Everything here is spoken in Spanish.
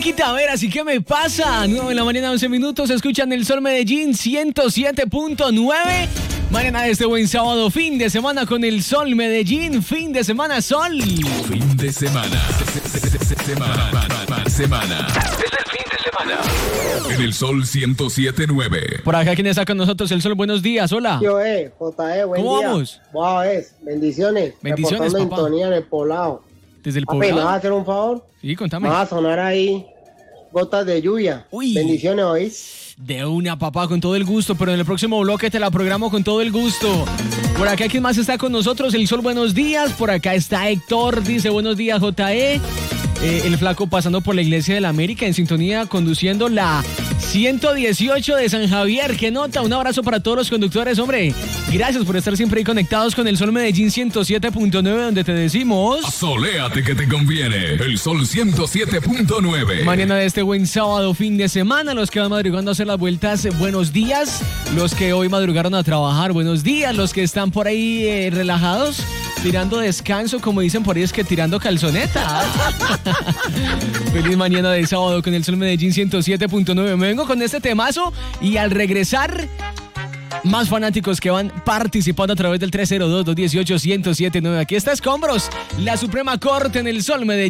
Miki Taveras, ¿y qué me pasa? 9 de la mañana, 11 minutos, escuchan el Sol Medellín 107.9. Mañana de este buen sábado, fin de semana con el Sol Medellín, fin de semana Sol. Fin de semana. Semana. Es el fin de semana. En el Sol 107.9. Por acá, ¿quién está con nosotros? El Sol, buenos días, hola. Yo, J.E., buen ¿Cómo día. vamos? Wow, Bendiciones, bendiciones. Reportando papá. sintonía en el poblado. Desde el Papi, ¿me vas a poblado. hacer un favor? Sí, contame. Me vas a sonar ahí gotas de lluvia. Uy. Bendiciones, ¿oís? De una, papá, con todo el gusto, pero en el próximo bloque te la programo con todo el gusto. Por acá, ¿quién más está con nosotros? El Sol, buenos días. Por acá está Héctor, dice buenos días, J.E. El flaco pasando por la Iglesia de la América en sintonía, conduciendo la 118 de San Javier. ¡Qué nota! Un abrazo para todos los conductores, hombre. Gracias por estar siempre ahí conectados con el Sol Medellín 107.9, donde te decimos... Soléate que te conviene. El Sol 107.9. Mañana de este buen sábado, fin de semana, los que van madrugando a hacer las vueltas, buenos días. Los que hoy madrugaron a trabajar, buenos días. Los que están por ahí relajados, tirando descanso, como dicen por ahí, es que tirando calzoneta. Feliz mañana de sábado con el Sol Medellín 107.9. Me vengo con este temazo y al regresar, más fanáticos que van participando a través del 302-218-1079. Aquí está Escombros, la Suprema Corte en el Sol Medellín.